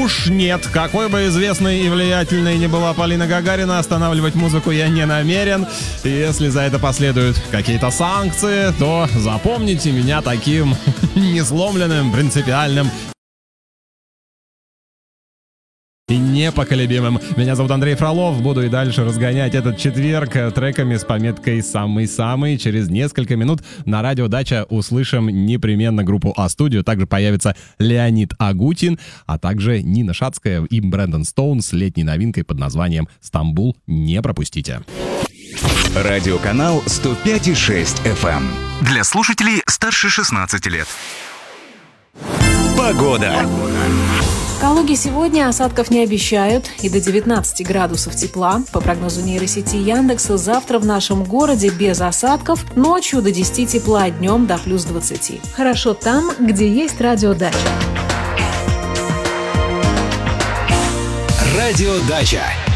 уж нет, какой бы известной и влиятельной ни была Полина Гагарина, останавливать музыку я не намерен. И если за это последуют какие-то санкции, то запомните меня таким несломленным, принципиальным и непоколебимым. Меня зовут Андрей Фролов. Буду и дальше разгонять этот четверг треками с пометкой «Самый-самый». Через несколько минут на радио «Дача» услышим непременно группу А-студио. Также появится Леонид Агутин, а также Нина Шацкая и Брэндон Стоун с летней новинкой под названием «Стамбул». Не пропустите. Радиоканал 105,6 FM. Для слушателей старше 16 лет. Погода. В Калуге сегодня осадков не обещают и до 19 градусов тепла. По прогнозу нейросети Яндекса, завтра в нашем городе без осадков, ночью до 10 тепла, днем до плюс 20. Хорошо там, где есть радио «Дача». Радио «Дача».